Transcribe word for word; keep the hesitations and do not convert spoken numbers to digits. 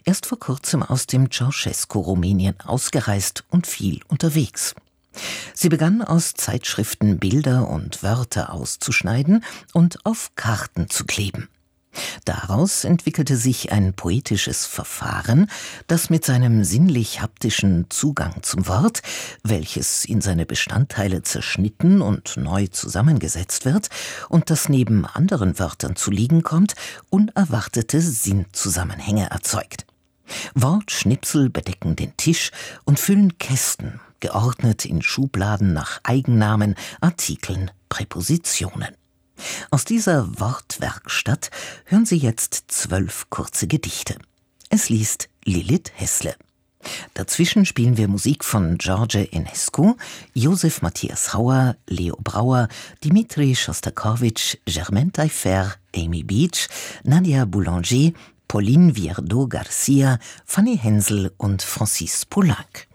erst vor kurzem aus dem Ceausescu-Rumänien ausgereist und viel unterwegs. Sie begann aus Zeitschriften Bilder und Wörter auszuschneiden und auf Karten zu kleben. Daraus entwickelte sich ein poetisches Verfahren, das mit seinem sinnlich-haptischen Zugang zum Wort, welches in seine Bestandteile zerschnitten und neu zusammengesetzt wird und das neben anderen Wörtern zu liegen kommt, unerwartete Sinnzusammenhänge erzeugt. Wortschnipsel bedecken den Tisch und füllen Kästen, geordnet in Schubladen nach Eigennamen, Artikeln, Präpositionen. Aus dieser Wortwerkstatt hören Sie jetzt zwölf kurze Gedichte. Es liest Lilith Hässle. Dazwischen spielen wir Musik von George Enescu, Josef Matthias Hauer, Leo Brauer, Dimitri Schostakowitsch, Germaine Taillefer, Amy Beach, Nadia Boulanger, Pauline Viardot Garcia, Fanny Hensel und Francis Poulenc.